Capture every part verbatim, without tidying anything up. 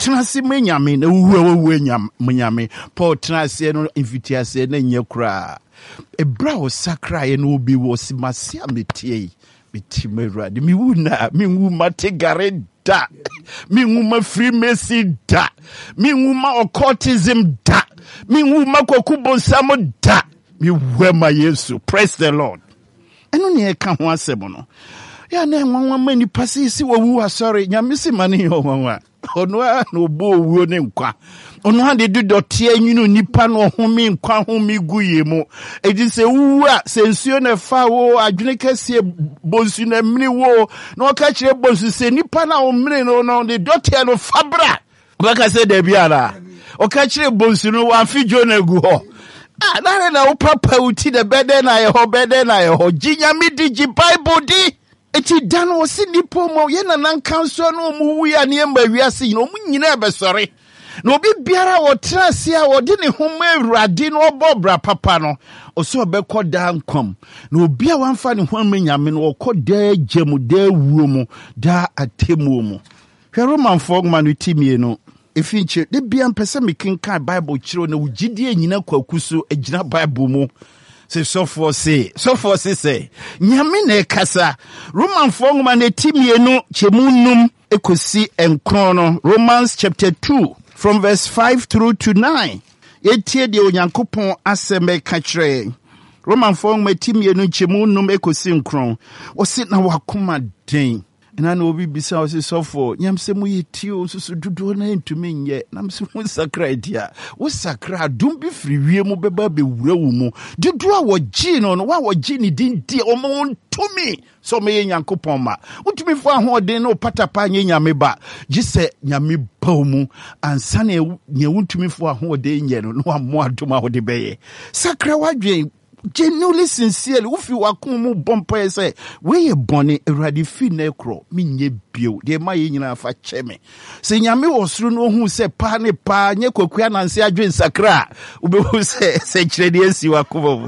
Tenase menyame na wuwe nyam menyame. Paul tenase no invitiase na nyekura. Ebra wo sakra ye no obi wo simasia metie. Bitimera de mi wuna mi wuma tegare da mi wuma freemason da mi wuma occultism da mi wuma kokubonsam da mi wema Yesu. Praise the Lord. Eno ne e ka ho asem no ya na nwanwa mani pase si wo wu asori nyame si mane yo nwanwa ono a no bo wuo ne nkwa ono ha de dodote anyunu nipa no home nkwa home guye mu edi se wu a se nsuo na fa wo adwene kase bonsu na mini wo na ka kire bonsu se nipa na o mini no no de dote no fabra o ka se de biara o ka kire bonsu no wa fijo na gu ho ah na na o papa uti de bede na ye ho bede na ye ho ginya mi di gi Bible di eti dan wo si nipo mo ye na nan kanso no mu wu ya ne mba wiase no mu nyina be sore na obi biara wo trase a wo de ne homa awurade no obobra papa no oso obekọ da nkwam na obi a wanfa ne homa nyame no okọ da gemu da wuo mu da atemu mu hwe Roman fogma no timie no efinche de bia mpese mekenka Bible kiro na wugidie nyina kwakuso agina Bible mu. Se so for say, so for say say, nyame na kasa. Roman fogma na timie no chemunum ekosi enkron no. Romans chapter two from verse five through to nine. Yetie de Onyankopon aseme ka kire. Roman fogma timie no chemunum ekosi enkron. Osi na wakoma den. Na na obi bisa o se sofo nyamse mu yetio susu dudu na ntumi nye na mse mu sakra dia wo sakra dum bi firi wie mu beba be wura wo mu dudu a wo gi no no wa wo gi ni din di o mo ntumi so me Nyankopon ma utumi fo ahoden no patapa nye nyame ba gise nyame ba mu ansa na nye utumi fo ahoden nye no no ammo adoma ho de beye sakra wadwen genuinely sincerely ufi wakumu bompa say we boni eradi fi na ekro minye bio de ma ye nyina fa cheme se nyame wosuru no hu se pa ne pa nye kwakua nanse adwen sakra ubehu se se kiredi esi wakumo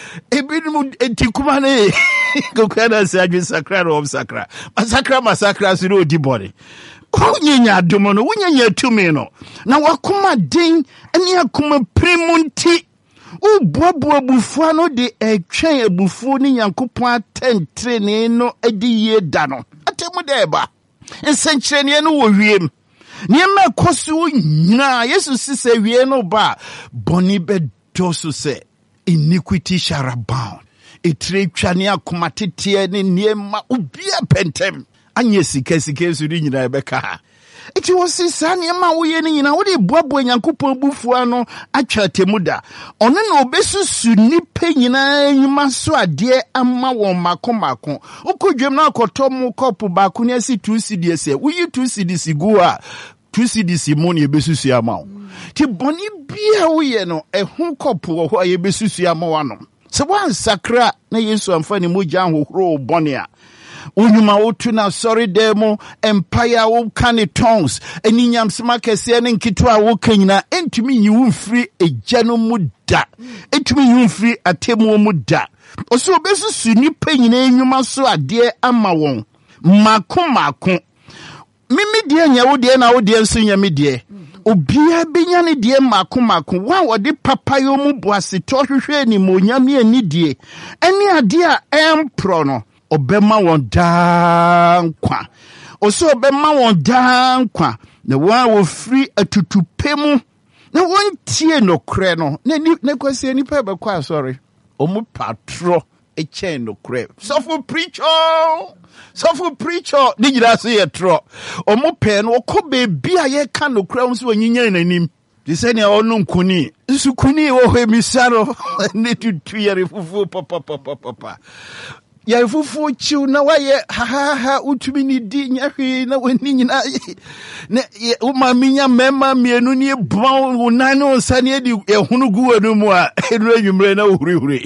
ebinu entikuma ne kwakua nanse adwen sakra ro sakra masakra masakra so no di boni unyenya adomo no unyenya tumi no na wakuma din eni akuma primunti u bobo abufuo no de etwen abufuo ni Nyankopon atentrene no edi ye da no atemu de ba nsenkyerene no wo wiem niema koso nyina Yesu sise wie no ba boni be doso se iniquity shall abound etre twane akomatete ne niema ubia pentem anye sika sika so ri nyina be ka iti wosi sane ma wo ye ni nyina wo de boabo Nyankopon bufuo no atwa temuda ono na obesusu nipa nyina nyuma so ade ama won makomako ukodwem na akoto mu kopu ba ko ne asi two cedis e wo yi two cedis go a two cedis mo ne obesusu ama wo ti boni bia wo ye no ehun kopu wo ho ye besusu ama wa no se wan sakra na Yesu amfa ni mogya hohoro boni a unyuma wotu na sorry demo empire wo kane tongues eni nyamsema kese ne nkitwa wo kanyina entumi nyiwu free ejano muda entumi nyiwu free atemu muda oso obesusu nipa nyina enyuma so ade ama won mako mako mimi die nya wo die na wo die nso nya mi die obia benya ne die mako mako wa wode papa yo mu boase to hwehwe ni monyame ani die eni ade a empro no obema won dankwa oso obema won dankwa na wa wo free atutupemu na won tie no kre no na ne kwase ni pa be kwa sorry omu patro e chen no kre so for preacher so for preacher ni gira so ye tro omu pe no ko be bia ye ka no kre so onyinya nanim di se ne onu nkuni nsukuni wo he misaro ne tutu yare fufu papa papa papa ya fufu chiu na waye ha ha ha utumi ni di nyahwe na wani nyina na uma minya mema mienu ni bon unane onsane di ehunu guwa no mu a enu anwumre na ohuri huri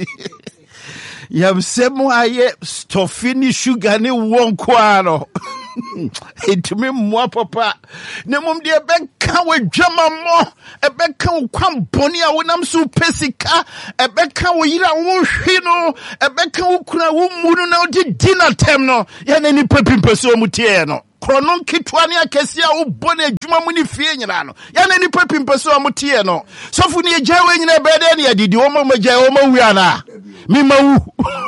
ya msemo aye stofini sugar ni wonko ano etumi mwa papa ne mum de beka wadwama mo ebeka kwam boni a wonam so pesika ebeka wo yira wo hwe no ebeka wo kura wo munu na odi dinner time no ya na ni papimpeso mutie no kronon kitwa ne akesi a wo na adwuma mu ne fie nyina no ya na nipa pimpeso a motie no sofu ne agya we nyina bede ne adidi wo ma magya wo ma wi ana mi ma wu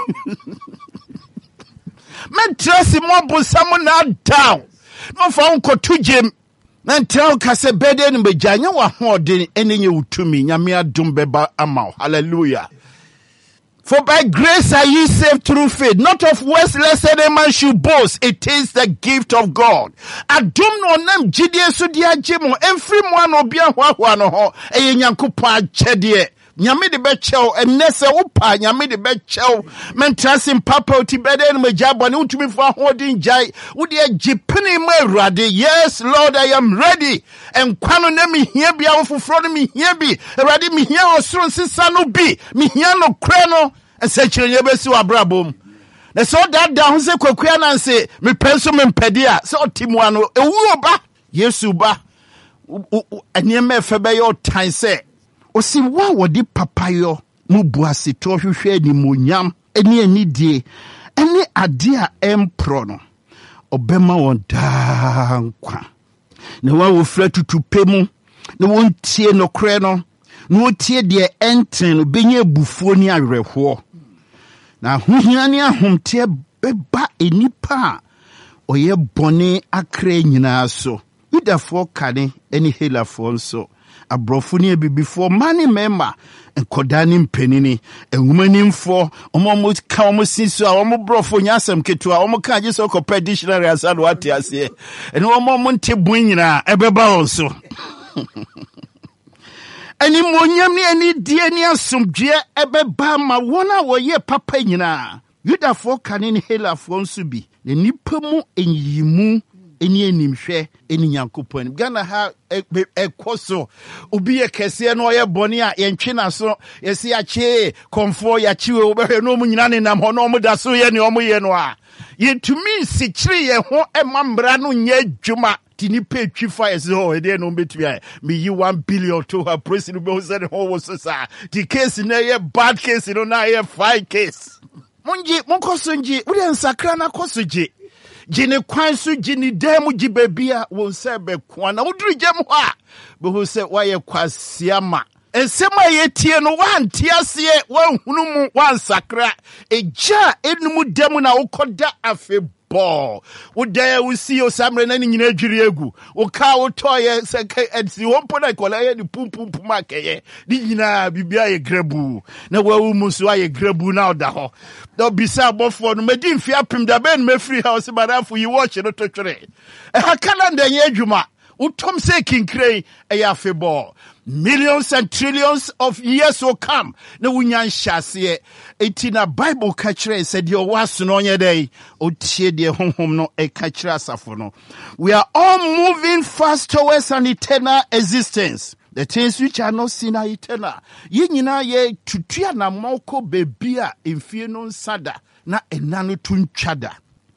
men trust mo bo sam na down no fa unko tujem na ntraw ka se bede ne magya nya wa hoden ene nye wutumi nyame adom beba ama. Hallelujah. For by grace are ye saved through faith, not of works, lest any man should boast. It is the gift of God. Adom no nam jidie so dia jemo emfiri mo an obi ahwahwa no ho eye Nyankopon akyede. Nyame de be chew enese wo pa nyame de be chew mentrasim papa oti bede no magya bone utumi fo ahodin jai wo de agipene ma Awurade. Yes Lord, I am ready. Enkwa no na me hia bia wo foforo no me hia bi Awurade me hia osoro sisa no bi me hia no kre no ense kyereye besi wa brabom na so that down se kwakua na nse me penso me mpede a se otimu ano ewu oba Yesu ba eniema efe be yo tan se osi wa wodi papayo mu buase to hwehwe ni monyam eni anidie eni ade a empro no obema won dankwa na wa wo fra tutupe mu na won tie no kre no na wo tie de enten no benye bufuo ni awerehwo na hohia ni ahomte beba enipa oye bone akra nyina so Yudafo kane eni helafo nso abrofo ni ebibifo mani mema enkoda ni mpenini enwumanimfo omo ka omo siso a omo brofo nyasem ketu a omo ka je so ko dictionary asado ate ase eni omo mo nte bunyina ebeba onso eni monyam ni eni die ni asomdwe ebeba ma wona wo ye papa nyina Yudafo kane ni helafo nso bi ne nipa mu enyimu eni enimhwe eni Nyankopon Ghana ha ekoso obi ye kese no ye boni a ye ntwe na so ye se ache konfo ya chiwe obehwe no mu nyina ne nam ho no mu da so ye ne omu ye no a ye tumi sikiri ye ho emambra no nya adwuma tini pe twifa ye se ho e de no betwi a me yi one billion to her president be say ho wo so sa the case na ye bad case no na ye fine case munji munkoso nji uri nsakra na koso ji Jini kwansu jini demu jibebia wonsebe kwana udru jemu ha buhuse waye kwa siyama ensema yetie no wantia siye wanhunumu wansakra eja enumu demu na ukoda afebo udaya usi osamre na nyina adwiri egu uka utoye seke edsi wompo na kola ye ni pum pum pum akeye di nyina bibia ye grebu na wawu musu aye grebu na oda ho do bisa bofo no medi mfi apim da ben mefri house barafu yi watch no to twere e ha calendar ye adwuma utom se kinkre e ya febo millions and trillions of years will come na wunyan hyase etina Bible ka kire said your was no nye dey otie de honhom no e ka kire asafo no we are all moving fast towards an eternal existence. The things which are not seen are eternal. Ye nyina ye tutua na moko bebia emfie no nsada na enano tuntwada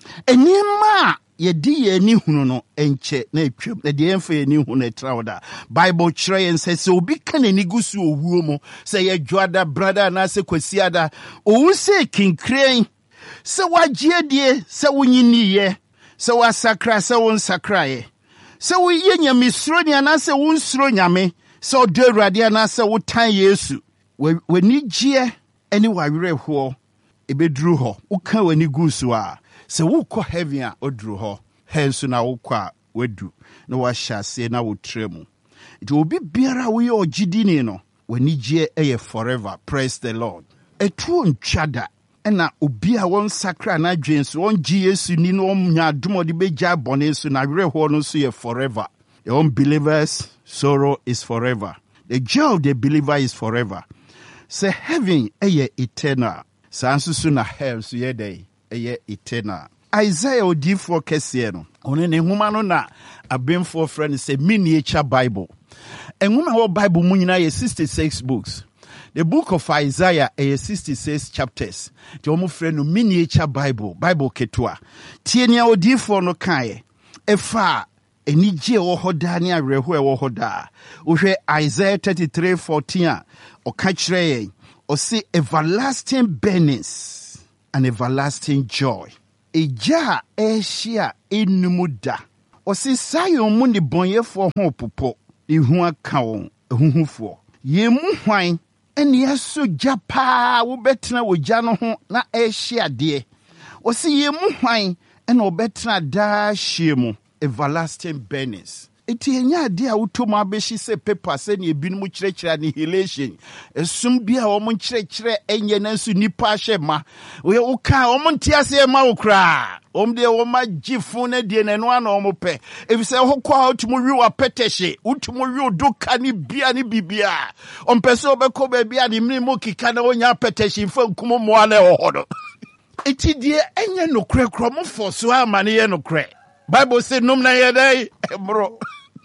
enima ye di ye ni hunu no enche na etwem na de emfa ye ni hunu etrawda Bible kire yen say so obi kan ani gusu owuo mu say ye dwada brother na se kwasiada owu se kinkren se wagye die se wunyini ye se wasakra se wonsakra ye se wo ye nyame suro ni ana se wonsuro nyame se odo Awurade ana se wo tan Yesu wani gye eni wawerehwo ebeduru ho uka wani gusu a se wukọ heaven a oduru ho hensu na wukọ wedu na wahye na wotremu it obi biara wo ye ogidini no wani gye eye forever. Praise the Lord. Etu ntwada ena obi a won sakra na dwenso won gye Yesu ni no nya adomode begya bone so na werehwo no so ye forever. The unbelievers sorrow is forever. The joy of the believer is forever. Say heaven eye eternal. Sansusu na hell so ye day eye eternal. Isaiah odifo kese no one ne huma no na abemfo friend say miniature Bible. Enhuma wo Bible mu nyina ye sixty-six books. The book of Isaiah is sixty-six chapters. The omo friend no miniature Bible, Bible ketua. Tienia odifo no kae. Efa enije wo hoda ni awerehwo e wo hoda. Uhwe Isaiah thirty-three fourteen a o ka kire yen. O say everlasting burnings and everlasting joy. Eja eshia enumuda Osi sayo mu ni bonye fo ho popo. Ihu aka won ehuhufo. Ye mu hwan eni aso japa wo betena wo gya no ho na ehye ade. Osi ye mu hwan ena obetena da hye mu everlasting burnings. Eti enya ade a wotom abeshi se paper se ne ebinum kyerɛkyerɛ annihilation. Esum bia wo mo kyerɛkyerɛ enye nanso nipa hye ma. We wo ka wo mo ntiase ma wo kra. Om de wo ma gifu na de na no ana wo mo pɛ. Efi se ho kwa otumo wi wa petehye, utumo wi odoka ni bia ni bibia. Om pese obekɔ ba bia ni mni mo kika na wonya petehye fa nkumo mo ana ho hodo. Eti de enye no kra kra mo foso ama ne ye no kra. Bible say num na ye dai bro.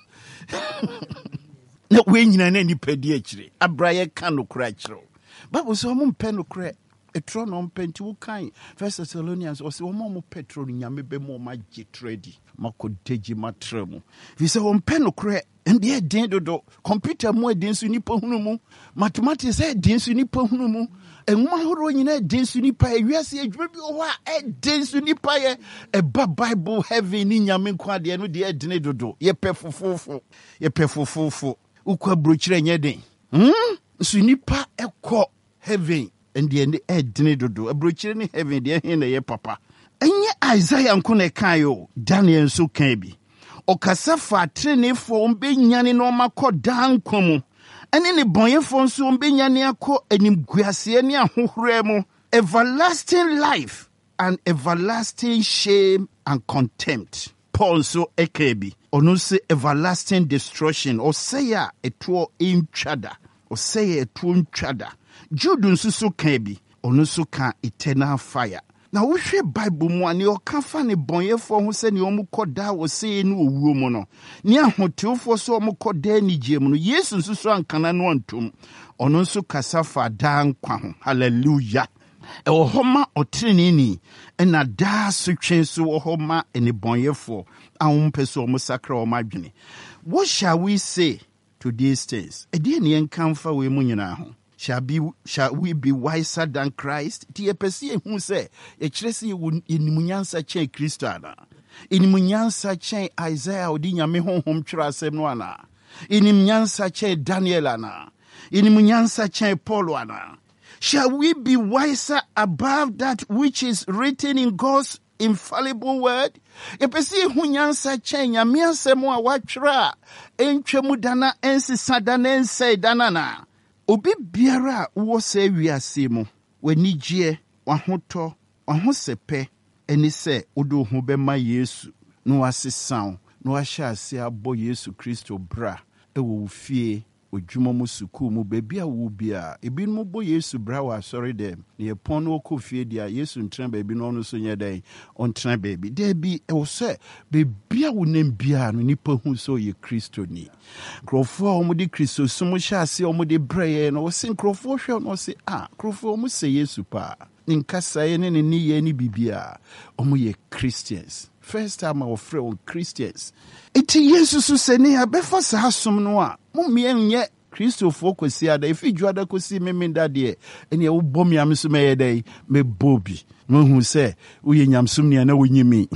Na we nyina na nipadi akire. Abraye ka no kra akire. Bible say mo mpe no kra. Etro no mpenti wo kan. First Thessalonians o say wo mo petro nyame be mo ma gitredi. Makodeji matremu. Vi say wo mpe no kra. Ndi e den dodo. Computer mo e den su nipa hunu mu. Mathematics e den su nipa hunu mu. Enwa horo nyina den su nipa e wiase adwuma bi o a e den su nipa ye e ba Bible heaven ni nyame kwa de no de e den dodo. Ye pefofofo. Ye pefofofo. Ukwa brochire nye den. Hm? Su nipa e ko heaven. Ndi ndi e den dodo. Brochire ni heaven de hin na ye papa. Enye Isaiah nko na kan yo. Daniel nso kan bi. Okasa fa trenefo mbe nyane no makɔ dan kwamu. Ene ne bonyefo nso mbe nyane akɔ animguase ne ahohore mu. Everlasting life and everlasting shame and contempt. Paul nso ekebi. Ono se everlasting destruction. O say ya etuo intwada. O say ya etuo ntwada. Jude nso so kan bi. Ono so kan eternal fire. Na wo hwe Bible mu ani o ka fa ne bonyefo ho se ne o mu koda wo se ne owuo mu no ne ahotewfo so o mu koda ni gie mu no Yesu nso so ankana no antom ono nso kasa fa da nkwa ho hallelujah e wo homa otreni ni na da so twen so wo homa ene bonyefo ahom pese o mu sakra o madwene. What shall we say to these things? E de ne enkamfa we mu nyina ho. Shall be shall we be wiser than Christ? Ti epesi ehun se e kire se inimunyansa chen Kristo ana. Inimunyansa chen Isaiah odi nyame honhom twere asem no ana. Inimunyansa chen Daniel ana. Inimunyansa chen Paul ana. Shall we be wiser above that which is written in God's infallible word? Epesi ehun nyansa chen nyame asem a watwere entwemu dana ensisa dana ensai dana na. Obi biara wo se wiase mu wanigye wahoto wahosepe eni se odo ho bema Yesu no asesan no ahya ase abo Yesu Kristo bra e wo fie odwuma mu suku mu bebia wo bia ebi no bo Yesu bra wa sorry dem ne pon no okofie dia Yesu ntran baabi no no so nyedai on tran baabi de bi e wo se bebia wo nem bia no nipa hu so ye Kristo ni krofo omo de Kristo sumo hya ase omo de breye no wo se krofo hwe no se ah krofo omo se Yesu pa nkasa ye ne ne ye ni bibia omo ye Christians. First time our friend Christians. Iti Yesu su se ne abefa sa asom no a mumie nye Christopher kwesi ada ifi juada kosi memenda de ene e wo bom yam so meye dai me bobi no hu se wo ye nyamsum ne na wonyimi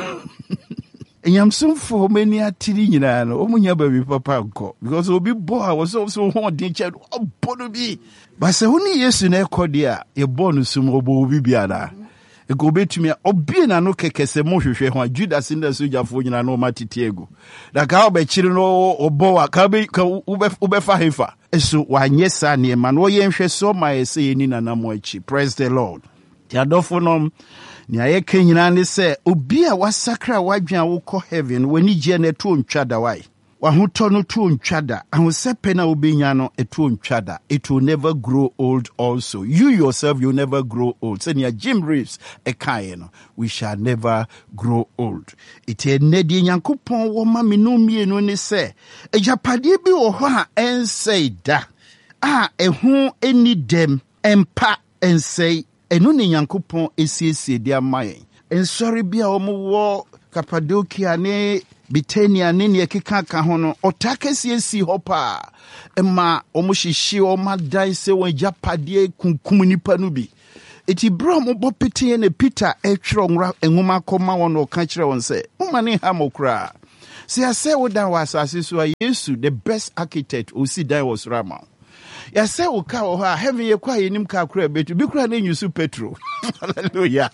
enyamsum fo mani atiri nyina no omunya ba bi papa nko because obi bo a wo so so ho de che obo no bi ba se hu ni Yesu na ekode a ye bo no sum obo obi bia da ego betumi obi na no kekese mo hwehwe ho Judas nda so jafo nyina no matitiego da ka obekiri no obowa ka be ubefa hefa eso wanyesa ne ma no yenhwe so ma ese yeni nana mo achi. Praise the Lord. Ti adofo no ni ayeke nyina ne se obi a wasakra wadwan wo kɔ heaven wani gye na to ntwada wai wahoto no to ntwada ahosepe na obenya no eto ntwada. It will never grow old also. You yourself you never grow old. Say near Jim Reeves e kan no we shall never grow old. It enedi nyankopon wo ma me no mienu ne se ejapade bi wo ho a ensei da a ehu eni dem empa ensei enu ne nyankopon esiesie dia mayen ensori bia wo mo wo Cappadocia ne Bitania ne ne keka ka ho no otakesi esi hopa ema omuhihye o madan se won japade kunkum nipa no bi eti bro mo bopete ne Peter etwero nwra enwuma koma won o ka kire won se umane ha mokra See, I say what that was as so Yesu, the best architect who see that was Rama. Ya say o ka o ha heaven ye kwa yenim ka kura betu bi kura na nyusu petro. Hallelujah.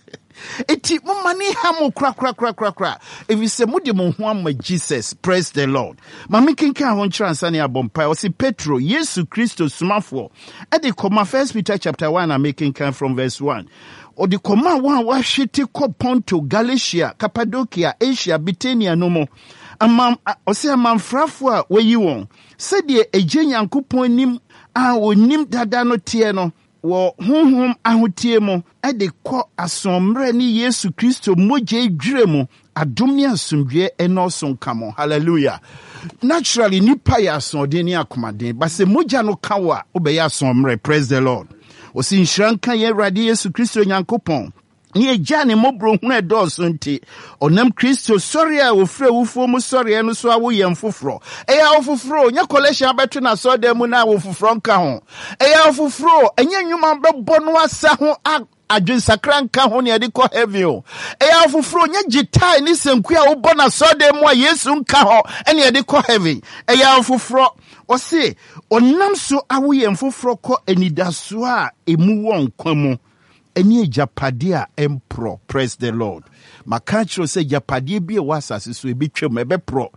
Eti mo mani ha mo kra kra kra kra kra. If you say mo de mo ho am Jesus, praise the Lord. Mama kinka ho nchransa ne abompa o si Petro Yesu Kristo sumafo. E de koma First Peter chapter one am making come from verse one. O de koma one wa hwete ko Ponto, Galatia, Cappadocia, Asia, Bithynia no mo. Amam o se amamfrafo a wayi won. Se de eje Nyankopon nim a onim dada no tie no. Wo honhom ahotie mo e de kɔ asomre ni Yesu Kristo moje dwere mo adom ne asomdwe eno so nka mo. Hallelujah. Naturally nipa ya asode ne akomaden but se moja no kawa obɛyɛ asomre. Praise the Lord. O si nhranka ye Awurade Yesu Kristo Nyankopɔn ni eja ne mobro hu edoso nti onam Kristo sori a ofre wufo mu sori eno so awo yem foforo eya ofoforo nya collection abeto na so dem na awo foforo nka ho eya ofoforo enya nwuma bebo no asa ho adwen sakra nka ho ne de kɔ heaven o eya ofoforo nya gitai ni senku a wo bo na so dem a Yesu nka ho ene de kɔ heaven eya ofoforo o se onam so awo yem foforo kɔ enidaso a emu won kwamu Any japadia empro, praise the Lord. Makachro say japadia be a wasas so be chum ebe pro.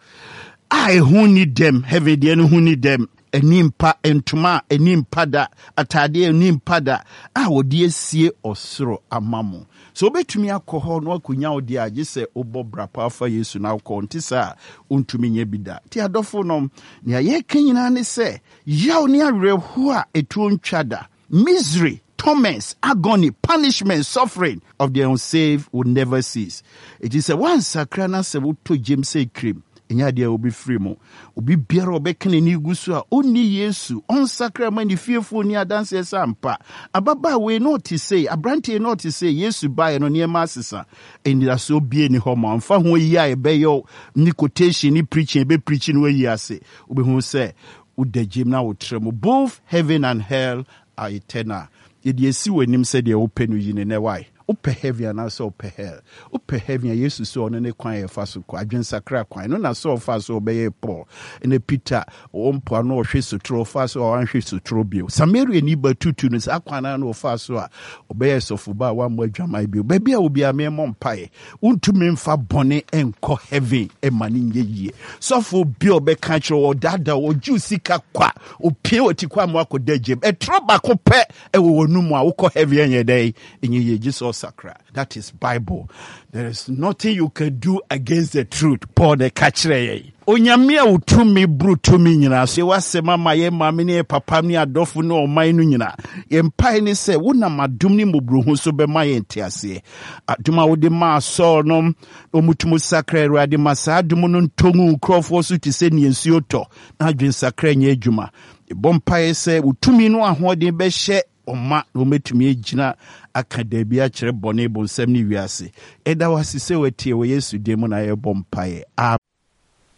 I who need them, heavy the who need them, a nimpa entuma, a nimpada, a tadia nimpada. I would dear see or sro a mamu. So bet me alcohol no kunya dia just say obo brapa for Yesu now contisa untumi nyebida. Ti adofonom nia ye kenyina ne say yaw ne awerehua etu ntwada. Misery, torments, agony, punishment, suffering of the unsaved will never cease. It is a one sakrana se to James say cream. Enya dia will be free mo. Obi biara obekene ni gusu a oni Yesu on sacrament the fearful ni adanse sampa. Ababa we not to say, abrante not to say Yesu buy no near masisa. And that so be ni homo. Amfa ho yi a ebe yo ni quotation ni preaching be preaching we yi ase. Obi hu say ude jim na utremo. Both heaven and hell are eternal. Yet ye see when him said, "You open you in a why." Upe heavy and also upe hell. Upe heavy and Jesus saw on a quine faso qua, Jen Sacra quine. No, not so fast obey Paul. And a Peter, one poano, she's to throw fast or one she's to throw bill. Samaria neighbor two tunes, Aquana no faso, obey so for bar one way jamai bill. Baby, I will be a mere mon pie. Un to mean for bonnet and co heavy and money ye. So for bill be catcher or dada or juicy qua or purity quamwako dejim. A trouble compare a will no more co heavy any day in ye Jesus. Sacra. That is Bible. There is nothing you can do against the truth. Paul the catcher. Onyamia utumi brutu mi nyina se wasema maye mame ne papa ni adofo no oman no nyina ye mpai ni se wona madum ni mobruhu so be maye ntiase aduma wo de ma so no omutumu sakra Awurade masa adum no ntongu krofo so ti se ni ensuo to na adwen sakra nya adwuma e bompai se utumi no ahode be hye Oma no metumi agina akada bi a kyerɛ bɔne bonsam ne wiase ɛda wase sɛ watie wɔ Yesu dem na yɛ bɔ mpae.